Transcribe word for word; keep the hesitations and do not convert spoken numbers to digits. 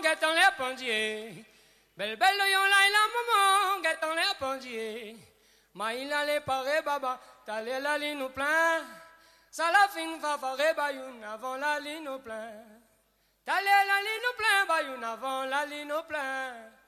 guettant les pendiers. Belle belle yon la la maman, guettant les pendiers. Ma il a les paré baba, t'as les la ligne au plein. Ça la fin fa faré bayoun avant la ligne au plein. T'as les la ligne au plein, bayoun avant la ligne au plein.